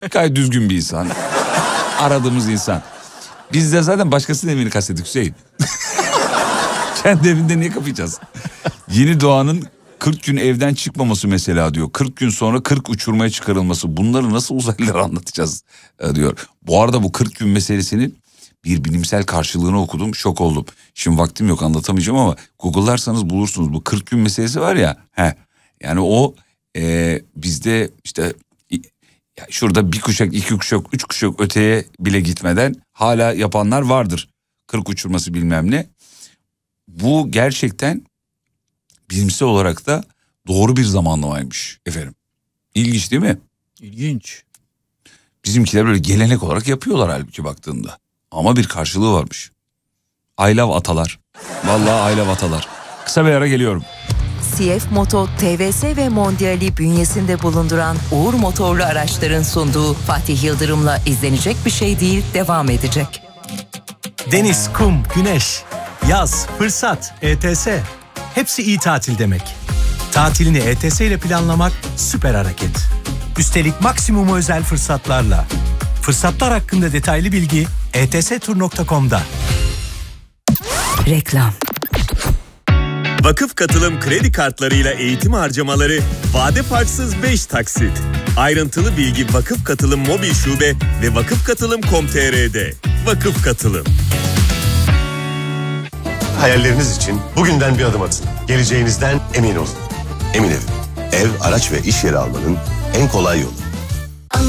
Gayet düzgün bir insan. Aradığımız insan. Biz de zaten başkasının evini kastettik Hüseyin. Kendi evinde niye kapayacağız? Yeni doğanın 40 gün evden çıkmaması mesela diyor. 40 gün sonra 40 uçurmaya çıkarılması. Bunları nasıl uzaylılara anlatacağız diyor. Bu arada bu 40 gün meselesinin bir bilimsel karşılığını okudum. Şok oldum. Şimdi vaktim yok, anlatamayacağım ama Google'larsanız bulursunuz. Bu 40 gün meselesi var ya. Yani o bizde işte ya şurada bir kuşak, iki kuşak, üç kuşak öteye bile gitmeden hala yapanlar vardır. 40 uçurması bilmem ne. Bu gerçekten bilimsel olarak da doğru bir zamanlamaymış efendim. İlginç değil mi? İlginç. Bizimkiler böyle gelenek olarak yapıyorlar halbuki baktığında. Ama bir karşılığı varmış. I love atalar. Vallahi I love atalar. Kısa bir ara geliyorum. CF Moto, TVS ve Mondial'i bünyesinde bulunduran Uğur Motorlu Araçların sunduğu Fatih Yıldırım'la izlenecek bir şey değil devam edecek. Deniz, kum, güneş, yaz, fırsat, ETS. Hepsi iyi tatil demek. Tatilini ETS ile planlamak süper hareket. Üstelik maksimuma özel fırsatlarla. Fırsatlar hakkında detaylı bilgi etstur.com'da. Reklam. Vakıf Katılım kredi kartlarıyla eğitim harcamaları vade farksız 5 taksit. Ayrıntılı bilgi Vakıf Katılım mobil şube ve vakıfkatılım.com.tr'de. Vakıf Katılım. Hayalleriniz için bugünden bir adım atın. Geleceğinizden emin olun. Emin Ev, ev, araç ve iş yeri almanın en kolay yolu.